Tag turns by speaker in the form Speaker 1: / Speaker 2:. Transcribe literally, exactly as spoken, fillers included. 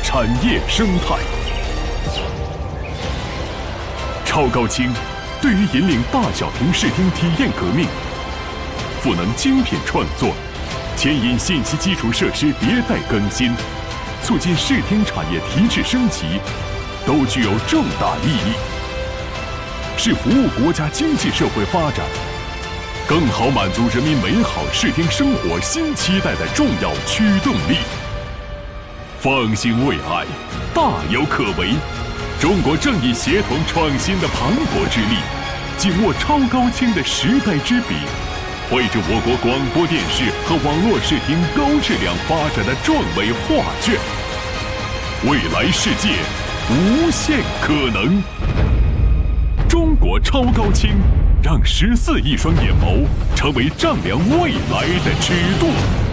Speaker 1: 产业生态。超高清对于引领大小屏视听体验革命，赋能精品创作，牵引信息基础设施迭代更新，促进视听产业提质升级，都具有重大意义，是服务国家经济社会发展，更好满足人民美好视听生活新期待的重要驱动力。放心未来，大有可为。中国正以协同创新的磅礴之力，紧握超高清的时代之笔，绘制我国广播电视和网络视听高质量发展的壮伟画卷。未来世界无限可能。中国超高清，让十四亿双眼眸成为丈量未来的尺度。